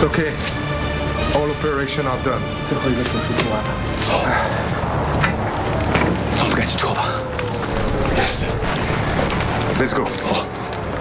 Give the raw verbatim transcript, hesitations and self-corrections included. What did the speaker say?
It's okay. All operation are done. 最后一个手术做完了。 好，那我们赶紧撤吧。 Yes. Let's go. 好。